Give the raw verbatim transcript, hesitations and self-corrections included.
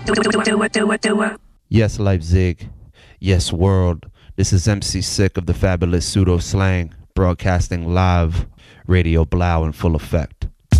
Yes, Leipzig. Yes, world. This is M C Sick of the Fabulous Pseudo Slang, broadcasting live, Radio Blau in full effect.